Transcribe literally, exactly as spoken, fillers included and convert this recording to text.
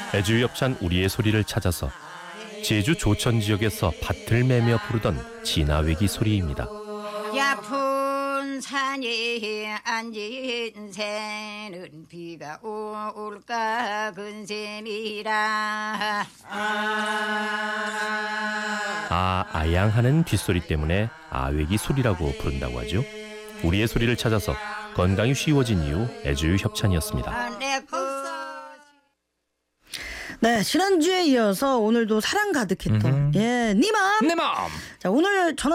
애주협찬 우리의 소리를 찾아서 제주 조천 지역에서 밭을 매며 부르던 진아외기 소리입니다. 야푼 산에 앉은 새는 비가 올까 근셈이라. 아, 아양하는 빗소리 때문에 아외기 소리라고 부른다고 하죠. 우리의 소리를 찾아서 건강이 쉬워진 이유 애주유 협찬이었습니다. 네, 지난주에 이어서 오늘도 사랑 가득했던 예, 네 맘. 내 마음. 자, 오늘 전화